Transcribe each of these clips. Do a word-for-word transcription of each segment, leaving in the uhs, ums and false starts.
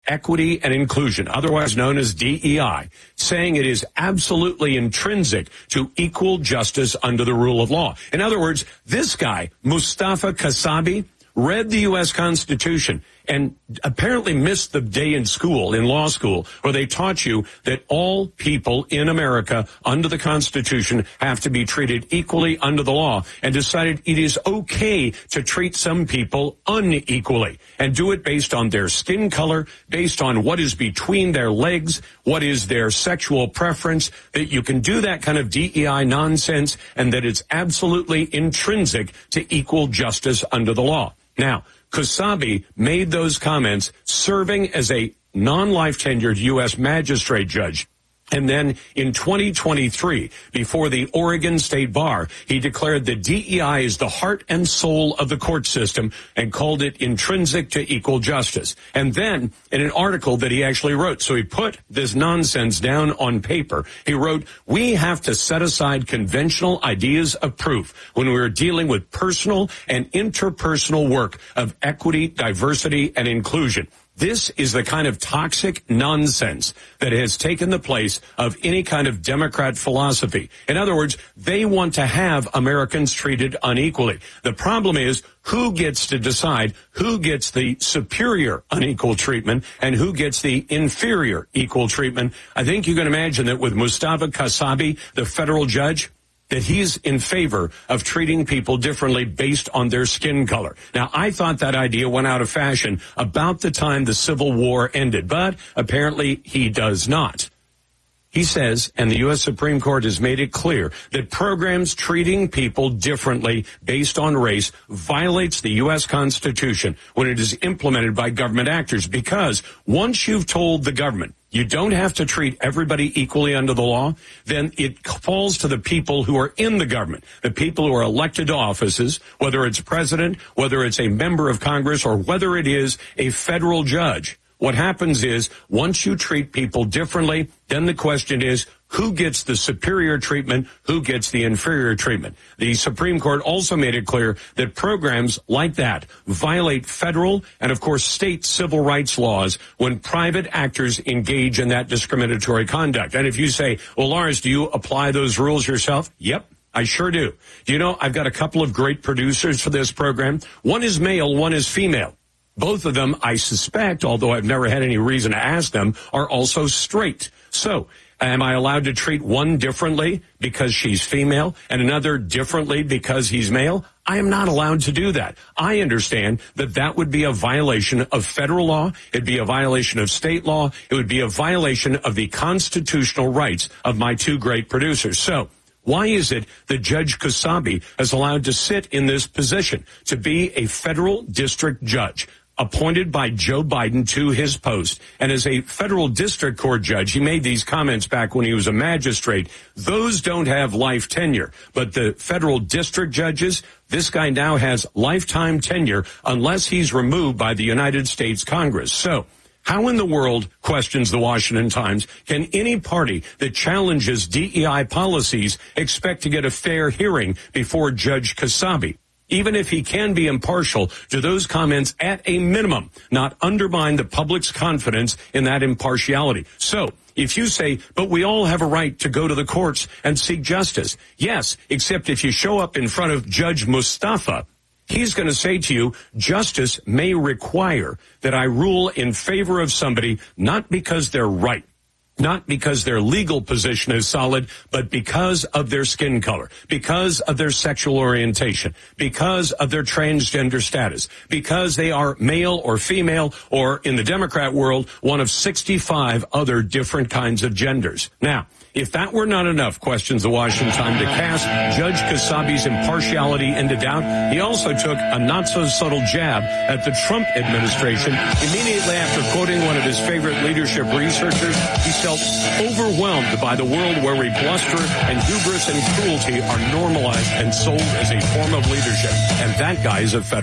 Equity and Inclusion, otherwise known as D E I, saying it is absolutely intrinsic to equal justice under the rule of law. In other words, this guy, Mustafa Kasabi, read the U S Constitution and apparently missed the day in school, in law school, where they taught you that all people in America under the Constitution have to be treated equally under the law, and decided it is okay to treat some people unequally and do it based on their skin color, based on what is between their legs, what is their sexual preference, that you can do that kind of D E I nonsense, and that it's absolutely intrinsic to equal justice under the law. Now, Kasabi made those comments serving as a non-life tenured U S magistrate judge. And then in twenty twenty-three, before the Oregon State Bar, he declared that D E I is the heart and soul of the court system and called it intrinsic to equal justice. And then in an article that he actually wrote, so he put this nonsense down on paper, he wrote, "We have to set aside conventional ideas of proof when we're dealing with personal and interpersonal work of equity, diversity, and inclusion." This is the kind of toxic nonsense that has taken the place of any kind of Democrat philosophy. In other words, they want to have Americans treated unequally. The problem is, who gets to decide who gets the superior unequal treatment and who gets the inferior equal treatment? I think you can imagine that with Mustafa Kasabi, the federal judge, that he's in favor of treating people differently based on their skin color. Now, I thought that idea went out of fashion about the time the Civil War ended, but apparently he does not. He says, and the U S Supreme Court has made it clear, that programs treating people differently based on race violates the U S Constitution when it is implemented by government actors, because once you've told the government you don't have to treat everybody equally under the law, then it falls to the people who are in the government, the people who are elected to offices, whether it's president, whether it's a member of Congress, or whether it is a federal judge. What happens is, once you treat people differently, then the question is, who gets the superior treatment, who gets the inferior treatment? The Supreme Court also made it clear that programs like that violate federal and, of course, state civil rights laws when private actors engage in that discriminatory conduct. And if you say, well, Lars, do you apply those rules yourself? Yep. I sure do. Do you know, I've got a couple of great producers for this program. One is male, one is female. Both of them, I suspect, although I've never had any reason to ask them, are also straight. So, am I allowed to treat one differently because she's female and another differently because he's male? I am not allowed to do that. I understand that that would be a violation of federal law. It'd be a violation of state law. It would be a violation of the constitutional rights of my two great producers. So, why is it that Judge Kasabi is allowed to sit in this position, to be a federal district judge, appointed by Joe Biden to his post? And as a federal district court judge, he made these comments back when he was a magistrate. Those don't have life tenure. But the federal district judges, this guy now has lifetime tenure unless he's removed by the United States Congress. So, how in the world, questions the Washington Times, can any party that challenges D E I policies expect to get a fair hearing before Judge Kasabi? Even if he can be impartial, do those comments at a minimum not undermine the public's confidence in that impartiality? So, if you say, but we all have a right to go to the courts and seek justice. Yes, except if you show up in front of Judge Mustafa, he's going to say to you, justice may require that I rule in favor of somebody, not because they're right, not because their legal position is solid, but because of their skin color, because of their sexual orientation, because of their transgender status, because they are male or female, or in the Democrat world, one of sixty-five other different kinds of genders. Now, if that were not enough, questions the Washington Times, to cast Judge Kasabi's impartiality into doubt, he also took a not-so-subtle jab at the Trump administration. Immediately after quoting one of his favorite leadership researchers, he felt overwhelmed by the world where bluster and hubris and cruelty are normalized and sold as a form of leadership. And that guy is a federal.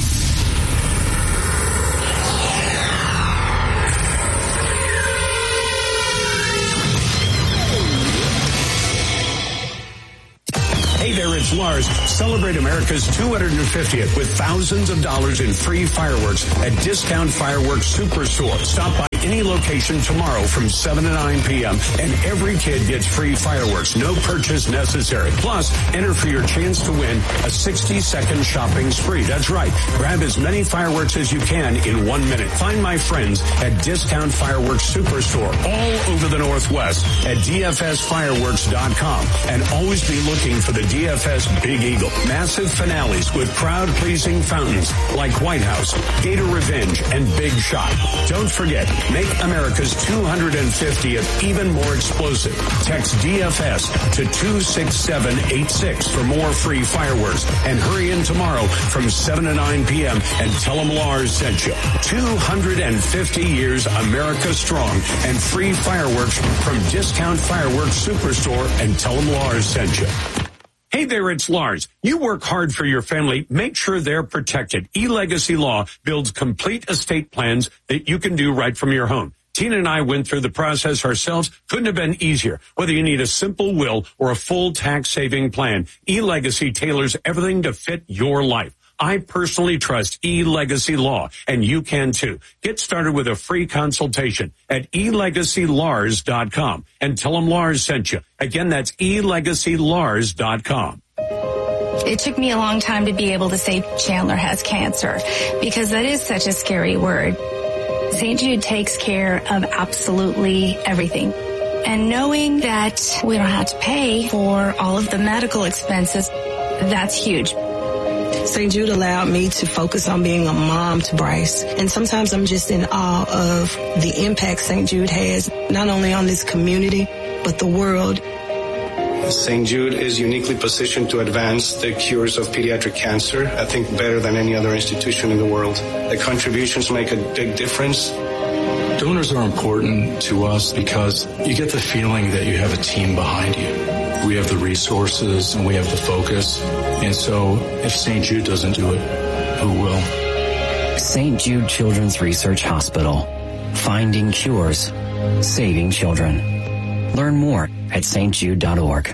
Hey there, it's Lars. Celebrate America's two hundred fiftieth with thousands of dollars in free fireworks at Discount Fireworks Superstore. Stop by any location tomorrow from seven to nine p.m. and every kid gets free fireworks. No purchase necessary. Plus, enter for your chance to win a sixty-second shopping spree. That's right. Grab as many fireworks as you can in one minute. Find my friends at Discount Fireworks Superstore all over the Northwest at D F S fireworks dot com. And always be looking for the D F S Big Eagle. Massive finales with crowd-pleasing fountains like White House, Gator Revenge, and Big Shot. Don't forget, make America's two hundred fiftieth even more explosive. Text D F S to two six seven eight six for more free fireworks. And hurry in tomorrow from seven to nine p.m. and tell them Lars sent you. two hundred fifty years America strong and free fireworks from Discount Fireworks Superstore and tell them Lars sent you. Hey there, it's Lars. You work hard for your family. Make sure they're protected. eLegacy Law builds complete estate plans that you can do right from your home. Tina and I went through the process ourselves. Couldn't have been easier. Whether you need a simple will or a full tax-saving plan, eLegacy tailors everything to fit your life. I personally trust eLegacy Law, and you can too. Get started with a free consultation at e legacy lars dot com and tell them Lars sent you. Again, that's e legacy lars dot com. It took me a long time to be able to say Chandler has cancer because that is such a scary word. Saint Jude takes care of absolutely everything. And knowing that we don't have to pay for all of the medical expenses, that's huge. Saint Jude allowed me to focus on being a mom to Bryce. And sometimes I'm just in awe of the impact Saint Jude has, not only on this community, but the world. Saint Jude is uniquely positioned to advance the cures of pediatric cancer, I think better than any other institution in the world. The contributions make a big difference. Donors are important to us because you get the feeling that you have a team behind you. We have the resources and we have the focus. And so if Saint Jude doesn't do it, who will? Saint Jude Children's Research Hospital. Finding cures. Saving children. Learn more at s t jude dot org.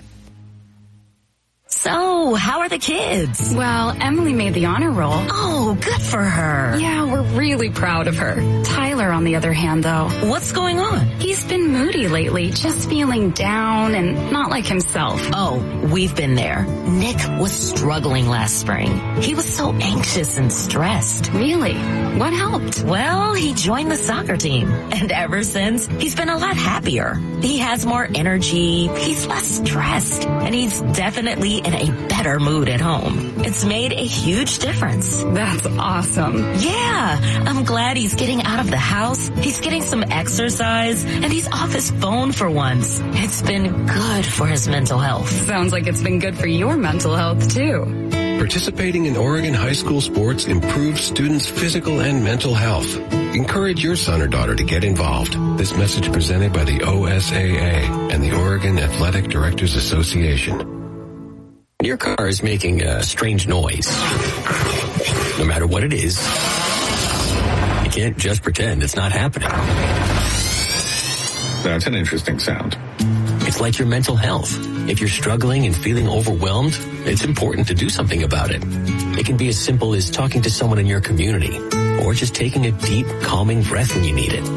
So, how are the kids? Well, Emily made the honor roll. Oh, good for her. Yeah, we're really proud of her. Tyler, on the other hand, though. What's going on? He's been moody lately, just feeling down and not like himself. Oh, we've been there. Nick was struggling last spring. He was so anxious and stressed. Really? What helped? Well, he joined the soccer team. And ever since, he's been a lot happier. He has more energy, he's less stressed, and he's definitely in a better mood at home. It's made a huge difference. That's awesome. Yeah, I'm glad he's getting out of the house, he's getting some exercise, and he's off his phone for once. It's been good for his mental health. Sounds like it's been good for your mental health, too. Participating in Oregon high school sports improves students' physical and mental health. Encourage your son or daughter to get involved. This message presented by the O S A A and the Oregon Athletic Directors Association. Your car is making a strange noise. No matter what it is, you can't just pretend it's not happening. That's an interesting sound. It's like your mental health. If you're struggling and feeling overwhelmed, it's important to do something about it. It can be as simple as talking to someone in your community or just taking a deep, calming breath when you need it.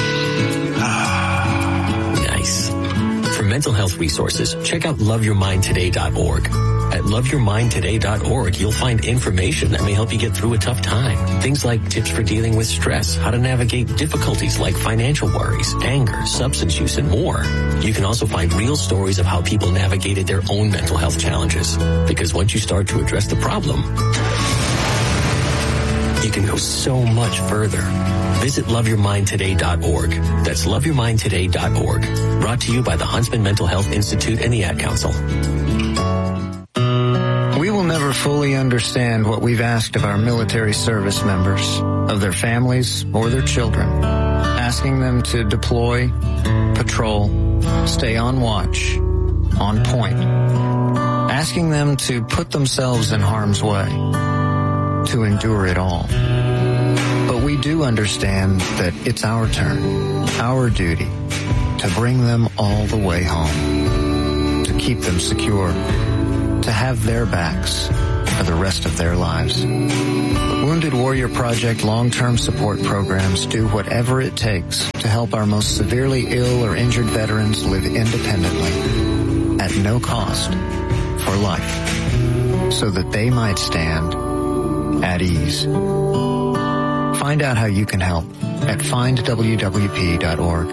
Nice. For mental health resources, check out love your mind today dot org. At love your mind today dot org, you'll find information that may help you get through a tough time. Things like tips for dealing with stress, how to navigate difficulties like financial worries, anger, substance use, and more. You can also find real stories of how people navigated their own mental health challenges. Because once you start to address the problem, you can go so much further. Visit love your mind today dot org. That's love your mind today dot org. Brought to you by the Huntsman Mental Health Institute and the Ad Council. We will never fully understand what we've asked of our military service members, of their families or their children, asking them to deploy, patrol, stay on watch, on point, asking them to put themselves in harm's way, to endure it all. But we do understand that it's our turn, our duty, to bring them all the way home, to keep them secure, to have their backs for the rest of their lives. Wounded Warrior Project long-term support programs do whatever it takes to help our most severely ill or injured veterans live independently at no cost for life so that they might stand at ease. Find out how you can help at find w w p dot org.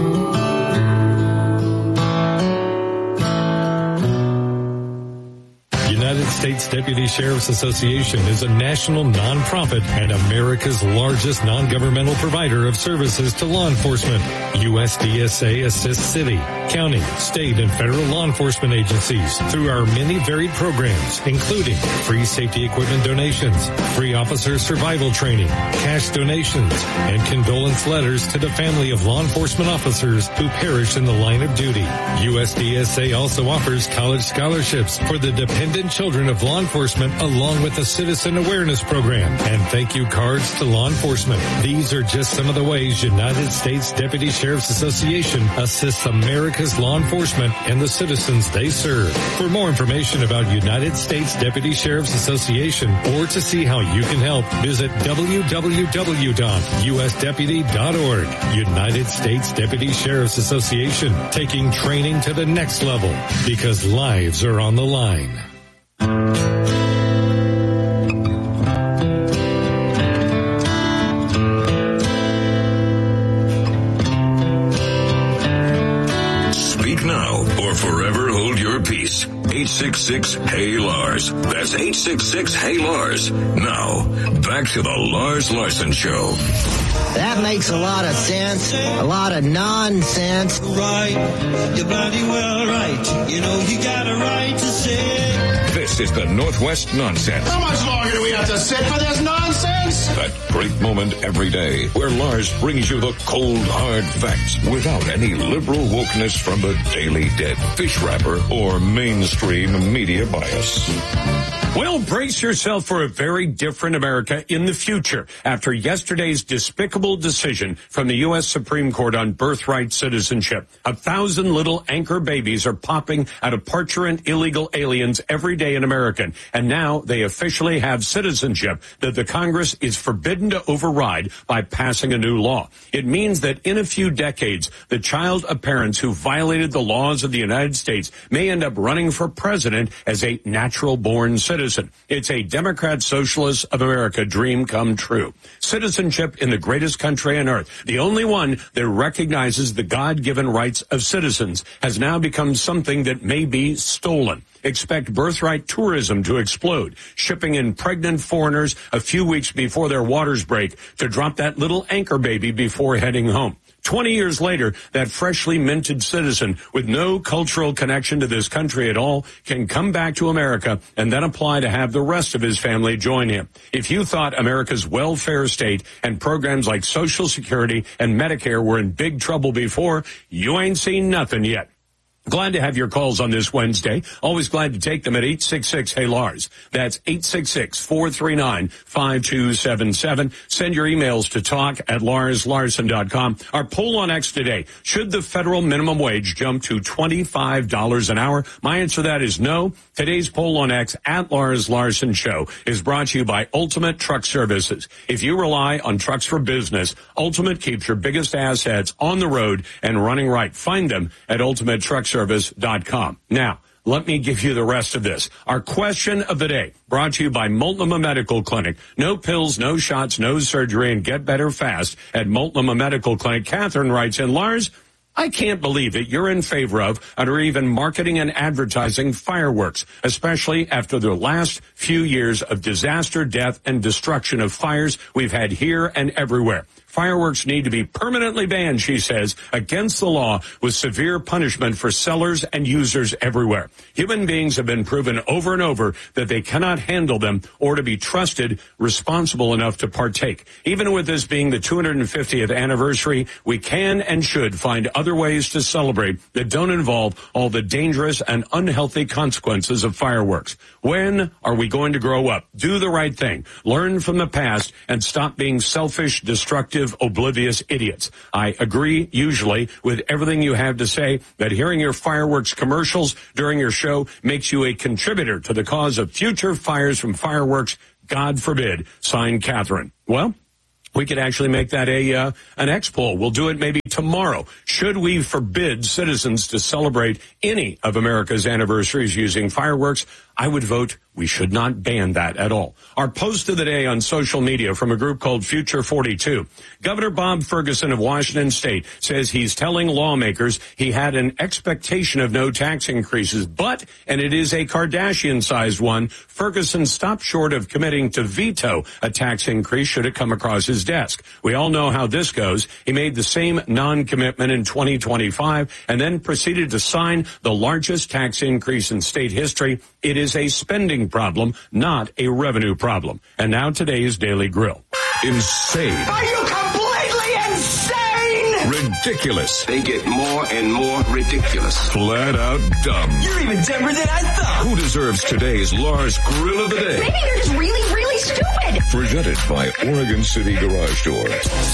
United States Deputy Sheriff's Association is a national nonprofit and America's largest non-governmental provider of services to law enforcement. U S D S A assists city, county, state, and federal law enforcement agencies through our many varied programs, including free safety equipment donations, free officer survival training, cash donations, and condolence letters to the family of law enforcement officers who perish in the line of duty. U S D S A also offers college scholarships for the dependent children of law enforcement, along with a citizen awareness program and thank you cards to law enforcement. These are just some of the ways United States Deputy Sheriff's Association assists America's law enforcement and the citizens they serve. For more information about United States Deputy Sheriff's Association or to see how you can help, visit w w w dot u s deputy dot org. United States Deputy Sheriff's Association, taking training to the next level because lives are on the line. Speak now or forever hold your peace. eight six six, hey Lars. That's eight six six, hey Lars. Now, back to the Lars Larson Show. That makes a lot of sense. A lot of nonsense. Right. You're bloody well right. You know you got a right to say. This is the Northwest Nonsense. How much longer do we have to sit for this nonsense? That great moment every day where Lars brings you the cold, hard facts without any liberal wokeness from the Daily Dead, fish wrapper, or mainstream media bias. Well, brace yourself for a very different America in the future after yesterday's despicable decision from the U S Supreme Court on birthright citizenship. A thousand little anchor babies are popping out of parturient illegal aliens every day in America, and now they officially have citizenship that the Congress is forbidden to override by passing a new law. It means that in a few decades, the child of parents who violated the laws of the United States may end up running for president as a natural-born citizen. It's a Democrat Socialist of America dream come true. Citizenship in the greatest country on earth, the only one that recognizes the God-given rights of citizens, has now become something that may be stolen. Expect birthright tourism to explode, shipping in pregnant foreigners a few weeks before their waters break to drop that little anchor baby before heading home. Twenty years later, that freshly minted citizen with no cultural connection to this country at all can come back to America and then apply to have the rest of his family join him. If you thought America's welfare state and programs like Social Security and Medicare were in big trouble before, you ain't seen nothing yet. Glad to have your calls on this Wednesday. Always glad to take them at eight six six, hey Lars. That's eight six six, four three nine, five two seven seven. Send your emails to talk at lars larson dot com. Our poll on X today, should the federal minimum wage jump to twenty-five dollars an hour? My answer to that is no. Today's poll on X at Lars Larson Show is brought to you by Ultimate Truck Services. If you rely on trucks for business, Ultimate keeps your biggest assets on the road and running right. Find them at ultimate truck service dot com. Now, let me give you the rest of this. Our question of the day, brought to you by Multnomah Medical Clinic. No pills, no shots, no surgery, and get better fast at Multnomah Medical Clinic. Catherine writes in, Lars, I can't believe that you're in favor of or even marketing and advertising fireworks, especially after the last few years of disaster, death, and destruction of fires we've had here and everywhere. Fireworks need to be permanently banned, she says, against the law with severe punishment for sellers and users everywhere. Human beings have been proven over and over that they cannot handle them or to be trusted responsible enough to partake. Even with this being the two hundred fiftieth anniversary, we can and should find other ways to celebrate that don't involve all the dangerous and unhealthy consequences of fireworks. When are we going to grow up, do the right thing, learn from the past, and stop being selfish, destructive, oblivious idiots? I agree usually with everything you have to say, that hearing your fireworks commercials during your show makes you a contributor to the cause of future fires from fireworks. God forbid, signed Catherine. Well, we could actually make that a uh, an X poll. We'll do it maybe tomorrow. Should we forbid citizens to celebrate any of America's anniversaries using fireworks? I would vote we should not ban that at all. Our post of the day on social media from a group called Future forty-two. Governor Bob Ferguson of Washington State says he's telling lawmakers he had an expectation of no tax increases, but, and it is a Kardashian-sized one, Ferguson stopped short of committing to veto a tax increase should it come across his desk. We all know how this goes. He made the same non-commitment in twenty twenty-five and then proceeded to sign the largest tax increase in state history. It is a spending problem, not a revenue problem. And now today's Daily Grill. Insane. Are you completely insane? Ridiculous. They get more and more ridiculous. Flat out dumb. You're even dumber than I thought. Who deserves today's Lars Grill of the Day? Maybe they're just really, really stupid. Presented by Oregon City Garage Door.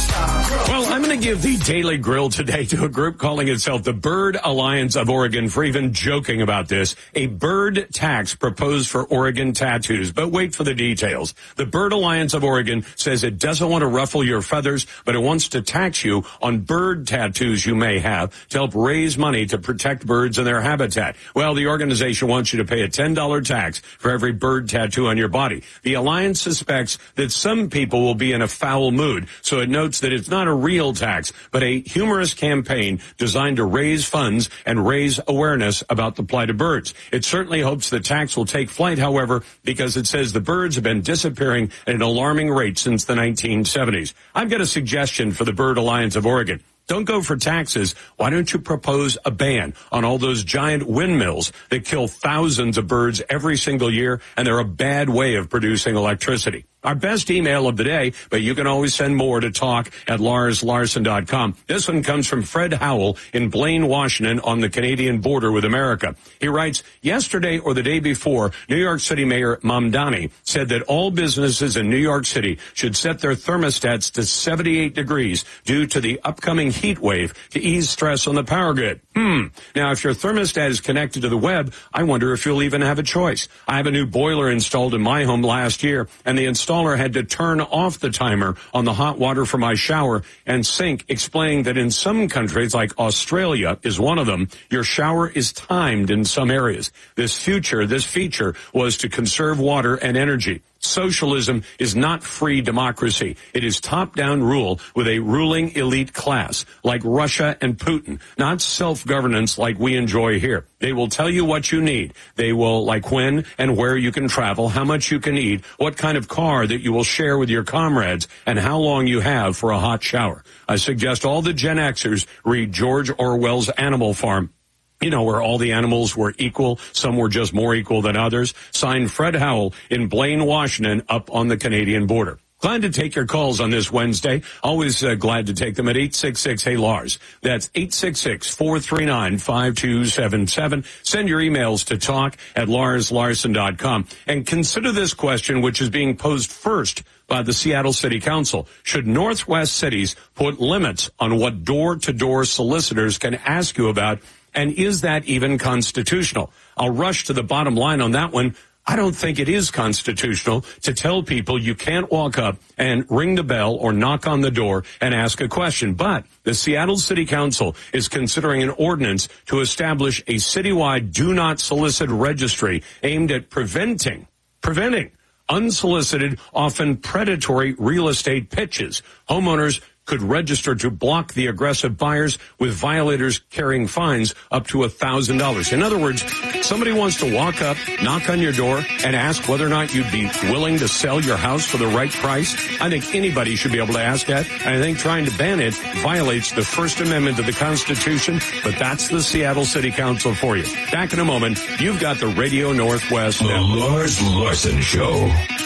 Well, I'm going to give the Daily Grill today to a group calling itself the Bird Alliance of Oregon for even joking about this. A bird tax proposed for Oregon tattoos. But wait for the details. The Bird Alliance of Oregon says it doesn't want to ruffle your feathers, but it wants to tax you on bird tattoos you may have to help raise money to protect birds and their habitat. Well, the organization wants you to pay a ten dollars tax for every bird tattoo on your body. The Alliance suspects that some people will be in a foul mood, so it notes that it's not a real tax, but a humorous campaign designed to raise funds and raise awareness about the plight of birds. It certainly hopes the tax will take flight, however, because it says the birds have been disappearing at an alarming rate since the nineteen seventies. I've got a suggestion for the Bird Alliance of Oregon. Don't go for taxes. Why don't you propose a ban on all those giant windmills that kill thousands of birds every single year, and they're a bad way of producing electricity? Our best email of the day, but you can always send more to talk at lars larson dot com. This one comes from Fred Howell in Blaine, Washington, on the Canadian border with America. He writes, yesterday or the day before, New York City Mayor Mamdani said that all businesses in New York City should set their thermostats to seventy-eight degrees due to the upcoming heat wave to ease stress on the power grid. Hmm. Now, if your thermostat is connected to the web, I wonder if you'll even have a choice. I have a new boiler installed in my home last year, and the installer had to turn off the timer on the hot water for my shower and sink, explaining that in some countries, like Australia is one of them, your shower is timed in some areas. This future, this feature was to conserve water and energy. Socialism is not free democracy. It is top-down rule with a ruling elite class like Russia and Putin, not self-governance like we enjoy here. They will tell you what you need. They will, like when and where you can travel, how much you can eat, what kind of car that you will share with your comrades, and how long you have for a hot shower. I suggest all the Gen Xers read George Orwell's Animal Farm. You know, where all the animals were equal, some were just more equal than others. Signed, Fred Howell in Blaine, Washington, up on the Canadian border. Glad to take your calls on this Wednesday. Always uh, glad to take them at eight six six, hey Lars. That's eight six six, four three nine, five two seven seven. Send your emails to talk at lars larson dot com. And consider this question, which is being posed first by the Seattle City Council. Should Northwest cities put limits on what door-to-door solicitors can ask you about? And is that even constitutional? I'll rush to the bottom line on that one. I don't think it is constitutional to tell people you can't walk up and ring the bell or knock on the door and ask a question. But the Seattle City Council is considering an ordinance to establish a citywide do not solicit registry aimed at preventing, preventing unsolicited, often predatory real estate pitches. Homeowners could register to block the aggressive buyers, with violators carrying fines up to one thousand dollars. In other words, somebody wants to walk up, knock on your door, and ask whether or not you'd be willing to sell your house for the right price. I think anybody should be able to ask that. And I think trying to ban it violates the First Amendment to the Constitution, but that's the Seattle City Council for you. Back in a moment, you've got the Radio Northwest. The Lars Larson Show.